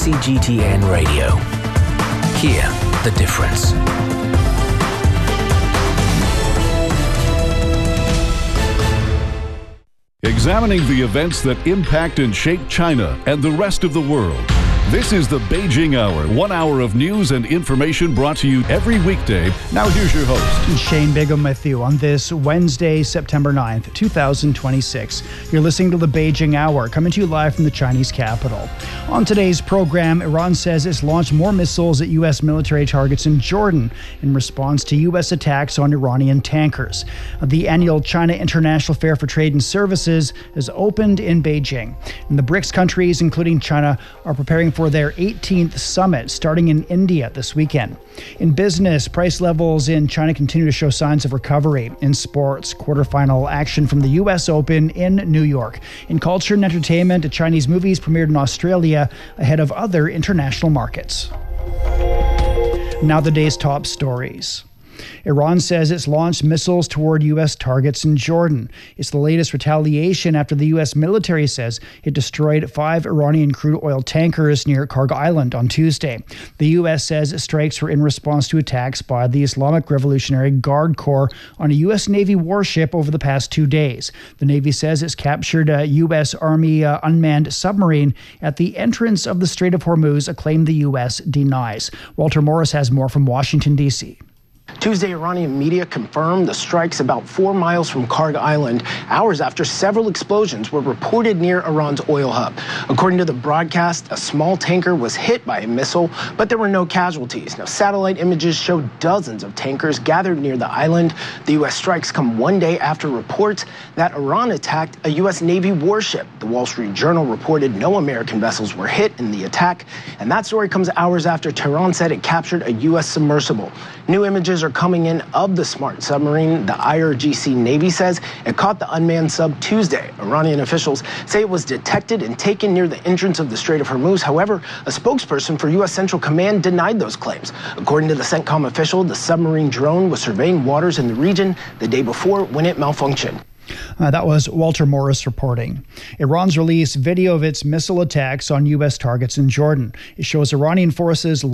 CGTN Radio. Hear the difference. Examining the events that impact and shape China and the rest of the world. This is the Beijing Hour, 1 hour of news and information brought to you every weekday. Now here's your host. Shane Bigham with you on this Wednesday, September 9th, 2026. You're listening to the Beijing Hour, coming to you live from the Chinese capital. On today's program, Iran says it's launched more missiles at U.S. military targets in Jordan in response to U.S. attacks on Iranian tankers. The annual China International Fair for Trade and Services has opened in Beijing. And the BRICS countries, including China, are preparing for their 18th summit starting in India this weekend. In business, price levels in China continue to show signs of recovery. In sports, quarterfinal action from the U.S. Open in New York. In culture and entertainment, Chinese movies premiered in Australia ahead of other international markets. Now the day's top stories. Iran says it's launched missiles toward U.S. targets in Jordan. It's the latest retaliation after the U.S. military says it destroyed 5 Iranian crude oil tankers near Karg Island on Tuesday. The U.S. says strikes were in response to attacks by the Islamic Revolutionary Guard Corps on a U.S. Navy warship over the past 2 days. The Navy says it's captured a U.S. Army unmanned submarine at the entrance of the Strait of Hormuz, a claim the U.S. denies. Walter Morris has more from Washington, D.C. Tuesday, Iranian media confirmed the strikes about 4 miles from Karg Island, hours after several explosions were reported near Iran's oil hub. According to the broadcast, a small tanker was hit by a missile, but there were no casualties. Now, satellite images show dozens of tankers gathered near the island. The U.S. strikes come one day after reports that Iran attacked a U.S. Navy warship. The Wall Street Journal reported no American vessels were hit in the attack, and that story comes hours after Tehran said it captured a U.S. submersible. New images are coming in of the smart submarine. The IRGC Navy says it caught the unmanned sub Tuesday. Iranian officials say it was detected and taken near the entrance of the Strait of Hormuz. However, a spokesperson for U.S. Central Command denied those claims. According to the CENTCOM official, the submarine drone was surveying waters in the region the day before when it malfunctioned. That was Walter Morris reporting. Iran's released video of its missile attacks on U.S. targets in Jordan. It shows Iranian forces